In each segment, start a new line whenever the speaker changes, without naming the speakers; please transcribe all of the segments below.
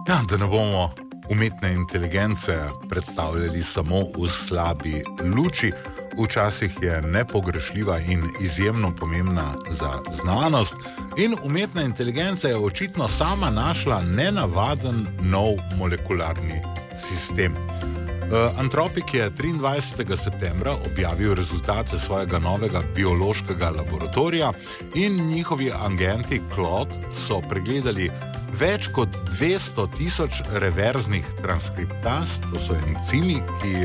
Ja, da ne bomo umetne inteligence predstavljali samo v slabi luči, včasih je nepogrešljiva in izjemno pomembna za znanost, in umetna inteligenca je očitno sama našla nenavaden nov molekularni sistem. Anthropic je 23. septembra objavil rezultate svojega novega biološkega laboratorija in njihovi agenti Claude so pregledali več kot 200.000 reverznih transkriptaz, to so encimi, ki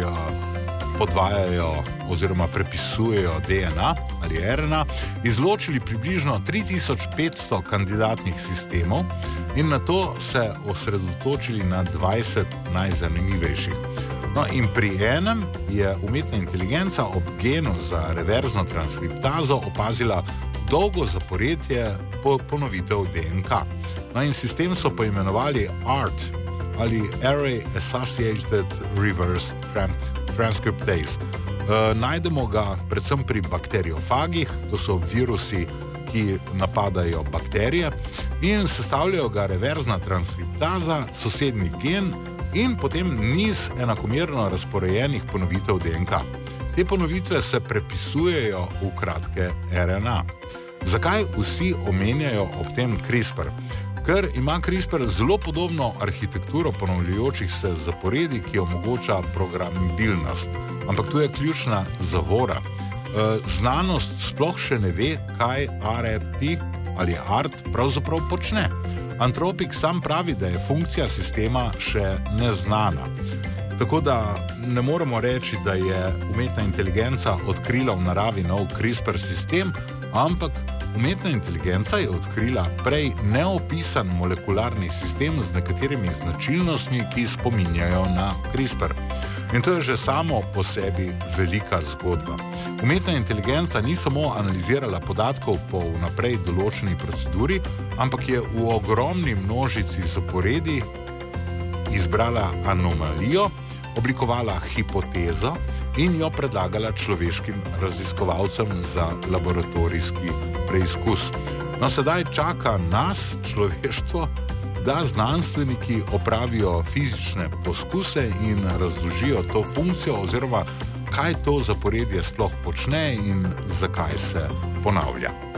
podvajajo oziroma prepisujejo DNA ali RNA, izločili približno 3500 kandidatnih sistemov in na to se osredotočili na 20 najzanimivejših. No, in pri enem je umetna inteligenca ob genu za reverzno transkriptazo opazila dolgo zaporedje ponovitev DNK. No, in sistem so poimenovali ART ali Array Associated Reverse Transcriptase. Najdemo ga predvsem pri bakteriofagih, to so virusi, ki napadajo bakterije, in sestavljajo ga reverzna transkriptaza, sosednji gen in potem niz enakomerno razporejenih ponovitev DNK. Te ponovitve se prepisujejo v kratke RNA. Zakaj vsi omenjajo ob tem CRISPR? Ker ima CRISPR zelo podobno arhitekturo ponavljajočih se zaporedi, ki omogoča programabilnost. Ampak tu je ključna zavora. Znanost sploh še ne ve, kaj RT ali ART pravzaprav počne. Anthropic sam pravi, da je funkcija sistema še neznana. Tako da ne moremo reči, da je umetna inteligenca odkrila v naravi nov CRISPR sistem, ampak umetna inteligenca je odkrila prej neopisan molekularni sistem z nekaterimi značilnostmi, ki spominjajo na CRISPR. In to je že samo po sebi velika zgodba. Umetna inteligenca ni samo analizirala podatkov po vnaprej določeni proceduri, ampak je v ogromni množici zaporedi izbrala anomalijo, oblikovala hipotezo in jo predlagala človeškim raziskovalcem za laboratorijski preizkus. No, sedaj čaka nas, človeštvo, da znanstveniki opravijo fizične poskuse in razložijo to funkcijo oziroma kaj to zaporedje sploh počne in zakaj se ponavlja.